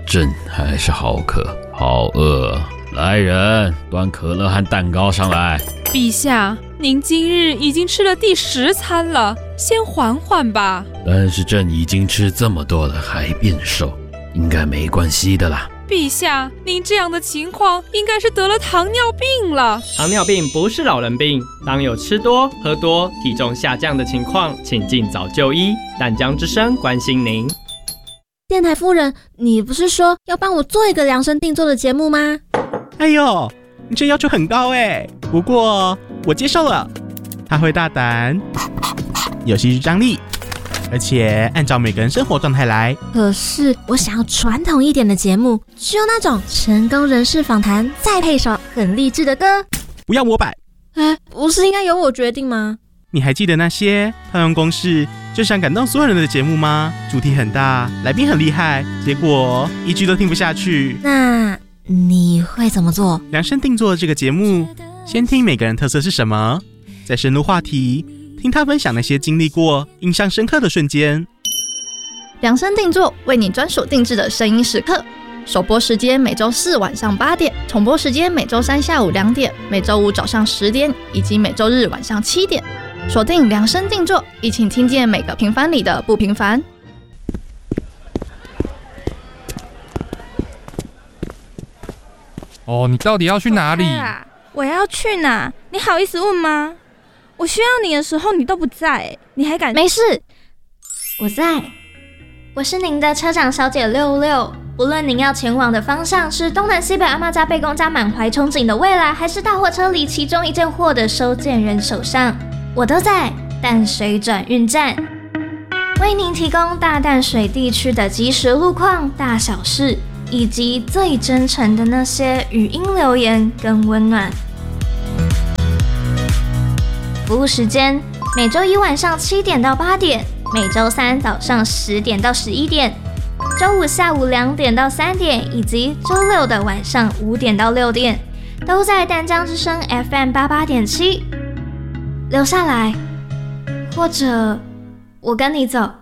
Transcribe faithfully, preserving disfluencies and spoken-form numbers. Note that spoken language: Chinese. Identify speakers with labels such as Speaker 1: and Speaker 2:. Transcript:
Speaker 1: 朕还是好渴，好饿。来人，端可乐和蛋糕上来。
Speaker 2: 陛下，您今日已经吃了第十餐了，先缓缓吧。
Speaker 1: 但是朕已经吃这么多了，还变瘦，应该没关系的啦。
Speaker 2: 陛下，您这样的情况应该是得了糖尿病了。
Speaker 3: 糖尿病不是老人病，当有吃多、喝多、体重下降的情况，请尽早就医。淡江之声关心您。
Speaker 4: 电台夫人，你不是说要帮我做一个量身定做的节目吗？
Speaker 5: 哎呦，你这要求很高哎，不过我接受了。他会大胆，有戏剧张力，而且按照每个人生活状态来。
Speaker 4: 可是我想要传统一点的节目，只有那种成功人士访谈，再配首很励志的歌。
Speaker 5: 不要模板。
Speaker 4: 哎，不是应该由我决定吗？
Speaker 5: 你还记得那些套用公式就想感动所有人的节目吗？主题很大，来宾很厉害，结果一句都听不下去。
Speaker 4: 那你会怎么做？
Speaker 5: 量身定做的这个节目，先听每个人特色是什么，再深入话题，听他分享那些经历过、印象深刻的瞬间。
Speaker 6: 量身定做，为你专属定制的声音时刻。首播时间每周四晚上八点，重播时间每周三下午两点，每周五早上十点，以及每周日晚上七点。锁定量身定做，一起听见每个平凡里的不平凡。
Speaker 7: 哦，你到底要去哪里？
Speaker 8: 我要去哪？你好意思问吗？我需要你的时候你都不在，你还敢？
Speaker 4: 没事，
Speaker 9: 我在。我是您的车长小姐六六。无论您要前往的方向是东南西北阿嬷家贝公家满怀憧憬的未来，还是大货车里其中一件货的收件人手上，我都在淡水转运站，为您提供大淡水地区的即时路况、大小事，以及最真诚的那些语音留言跟温暖。服务时间：每周一晚上七点到八点，每周三早上十点到十一点，周五下午两点到三点，以及周六的晚上五点到六点，都在淡江之声 F M 八八点七。留下来，或者我跟你走。